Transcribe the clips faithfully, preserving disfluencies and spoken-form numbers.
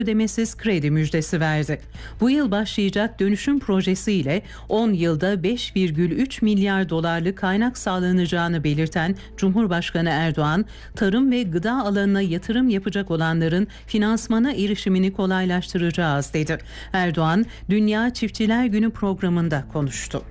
ödemesiz kredi müjdesi verdi. Bu yıl başlayacak dönüşüm projesiyle on yılda beş virgül üç milyar dolarlık kaynak sağlanacağını belirten Cumhurbaşkanı Erdoğan, tarım ve gıda alanına yatırım yapacak olanların finansmana erişimini kolaylaştıracağız dedi. Erdoğan, Dünya Çiftçiler Günü programında konuştu.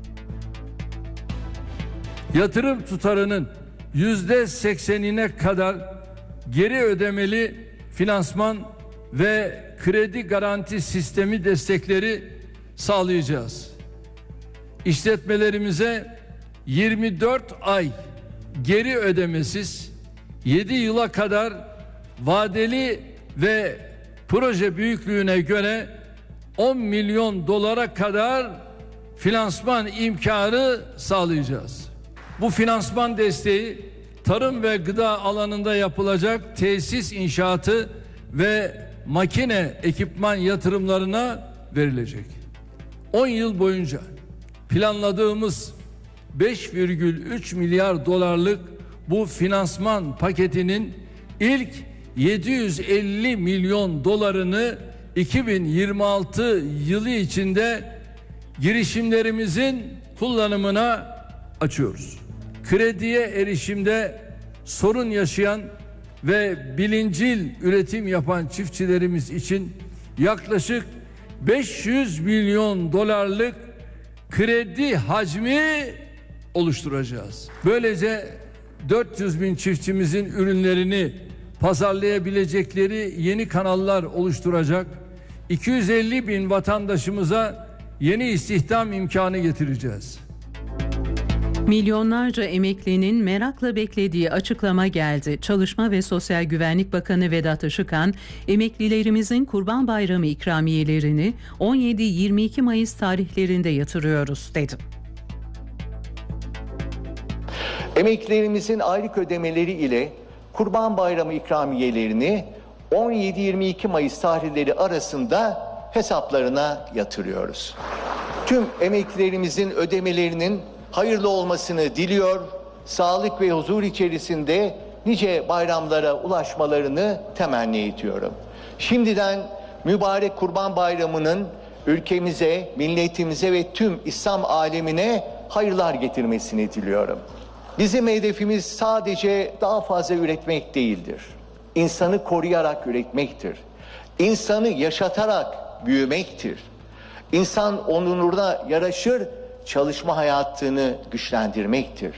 Yatırım tutarının yüzde seksenine kadar geri ödemeli finansman ve kredi garanti sistemi destekleri sağlayacağız. İşletmelerimize yirmi dört ay geri ödemesiz, yedi yıla kadar vadeli ve proje büyüklüğüne göre on milyon dolara kadar finansman imkanı sağlayacağız. Bu finansman desteği tarım ve gıda alanında yapılacak tesis inşaatı ve makine ekipman yatırımlarına verilecek. on yıl boyunca planladığımız beş virgül üç milyar dolarlık bu finansman paketinin ilk yedi yüz elli milyon dolarını iki bin yirmi altı yılı içinde girişimlerimizin kullanımına açıyoruz. Krediye erişimde sorun yaşayan ve bilincil üretim yapan çiftçilerimiz için yaklaşık beş yüz milyon dolarlık kredi hacmi oluşturacağız. Böylece dört yüz bin çiftçimizin ürünlerini pazarlayabilecekleri yeni kanallar oluşturacak, iki yüz elli bin vatandaşımıza yeni istihdam imkanı getireceğiz. Milyonlarca emeklinin merakla beklediği açıklama geldi. Çalışma ve Sosyal Güvenlik Bakanı Vedat Işıkhan, emeklilerimizin Kurban Bayramı ikramiyelerini on yedi yirmi iki Mayıs tarihlerinde yatırıyoruz dedi. Emeklilerimizin aylık ödemeleri ile Kurban Bayramı ikramiyelerini on yedi yirmi iki Mayıs tarihleri arasında hesaplarına yatırıyoruz. Tüm emeklilerimizin ödemelerinin hayırlı olmasını diliyor, sağlık ve huzur içerisinde nice bayramlara ulaşmalarını temenni ediyorum. Şimdiden mübarek Kurban Bayramı'nın ülkemize, milletimize ve tüm İslam alemine hayırlar getirmesini diliyorum. Bizim hedefimiz sadece daha fazla üretmek değildir. İnsanı koruyarak üretmektir. İnsanı yaşatarak büyümektir. İnsan onuruna yaraşır, çalışma hayatını güçlendirmektir.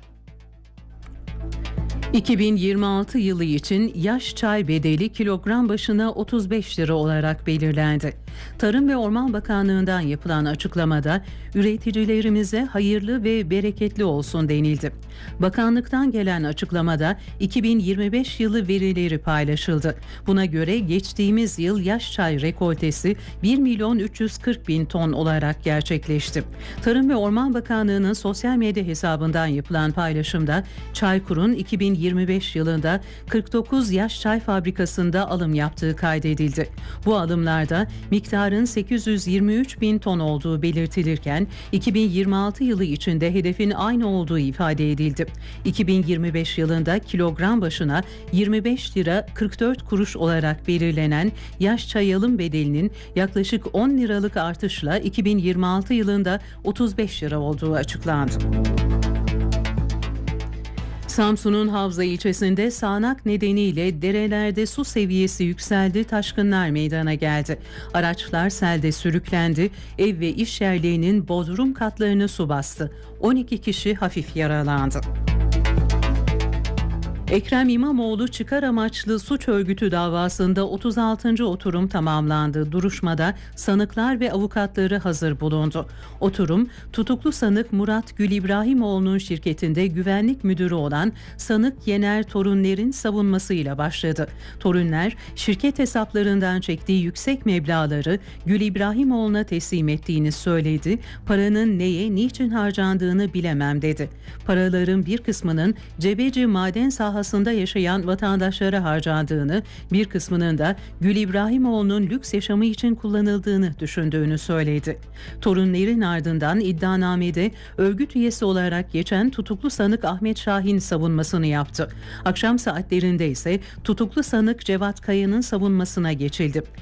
iki bin yirmi altı yılı için yaş çay bedeli kilogram başına otuz beş lira olarak belirlendi. Tarım ve Orman Bakanlığı'ndan yapılan açıklamada üreticilerimize hayırlı ve bereketli olsun denildi. Bakanlıktan gelen açıklamada iki bin yirmi beş yılı verileri paylaşıldı. Buna göre geçtiğimiz yıl yaş çay rekoltesi bir milyon üç yüz kırk bin ton olarak gerçekleşti. Tarım ve Orman Bakanlığı'nın sosyal medya hesabından yapılan paylaşımda Çaykur'un iki bin yirmi beş yılında kırk dokuz yaş çay fabrikasında alım yaptığı kaydedildi. Bu alımlarda miktarın sekiz yüz yirmi üç bin ton olduğu belirtilirken iki bin yirmi altı yılı içinde hedefin aynı olduğu ifade edildi. iki bin yirmi beş yılında kilogram başına yirmi beş lira kırk dört kuruş olarak belirlenen yaş çay alım bedelinin yaklaşık on liralık artışla iki bin yirmi altı yılında otuz beş lira olduğu açıklandı. Samsun'un Havza ilçesinde sağanak nedeniyle derelerde su seviyesi yükseldi, taşkınlar meydana geldi. Araçlar selde sürüklendi, ev ve iş yerlerinin bodrum katlarını su bastı. on iki kişi hafif yaralandı. Ekrem İmamoğlu çıkar amaçlı suç örgütü davasında otuz altıncı oturum tamamlandı. Duruşmada sanıklar ve avukatları hazır bulundu. Oturum, tutuklu sanık Murat Gül İbrahimoğlu'nun şirketinde güvenlik müdürü olan sanık Yener Torunler'in savunmasıyla başladı. Torunler, şirket hesaplarından çektiği yüksek meblağları Gül İbrahimoğlu'na teslim ettiğini söyledi. Paranın neye, niçin harcandığını bilemem dedi. Paraların bir kısmının Cebeci maden sahasında yaşayan vatandaşlara harcandığını, bir kısmının da Gül İbrahimoğlu'nun lüks yaşamı için kullanıldığını düşündüğünü söyledi. Torunların ardından iddianamede örgüt üyesi olarak geçen tutuklu sanık Ahmet Şahin savunmasını yaptı. Akşam saatlerinde ise tutuklu sanık Cevat Kaya'nın savunmasına geçildi.